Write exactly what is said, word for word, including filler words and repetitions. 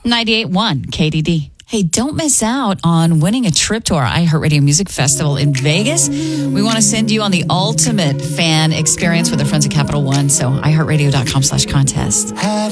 ninety-eight point one K D D. Hey, don't miss out on winning a trip to our iHeartRadio Music Festival in Vegas. We want to send you on the ultimate fan experience with our friends at Capital One. So, iHeartRadio.com slash contest. Have